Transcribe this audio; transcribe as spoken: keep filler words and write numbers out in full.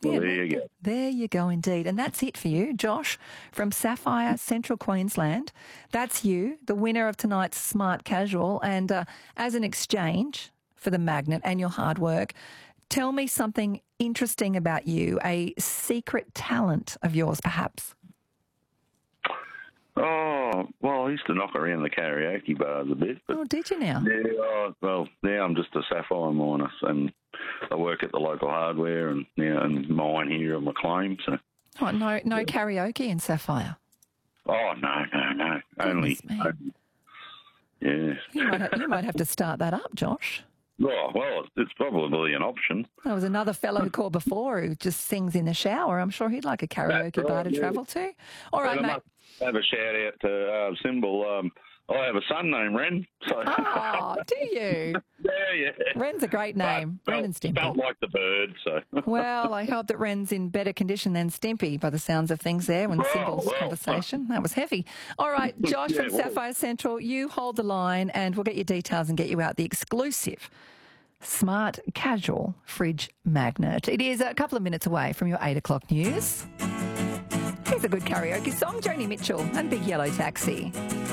Well, Yeah, there you go. There you go indeed. And that's it for you, Josh, from Sapphire, Central Queensland. That's you, the winner of tonight's Smart Casual. And uh, as an exchange for the magnet and your hard work, tell me something interesting about you, a secret talent of yours perhaps. Oh, well, I used to knock around the karaoke bars a bit. But Oh, did you now? yeah, oh, well, now I'm just a sapphire miner, and I work at the local hardware and yeah, and mine here on McLean. So, Oh, no, no karaoke in Sapphire. oh no, no, no, only, me. only yeah. You might, have, you might have to start that up, Josh. Oh, well, it's, it's probably an option. There was another fellow who called before who just sings in the shower. I'm sure he'd like a karaoke That's bar right, to yeah. travel to. All right, But I mate. must have a shout out to uh, Symbol. Um, I have a son named Ren. So Oh, do you? yeah, yeah. Ren's a great name. But Ren and Felt Stimpy. like the bird, so. Well, I hope that Ren's in better condition than Stimpy by the sounds of things there when Well, Symbol's well. conversation. That was heavy. All right, Josh Yeah, from well. Sapphire Central, you hold the line and we'll get your details and get you out the exclusive Smart Casual Fridge Magnet. It is a couple of minutes away from your eight o'clock news. Here's a good karaoke song, Joni Mitchell and Big Yellow Taxi.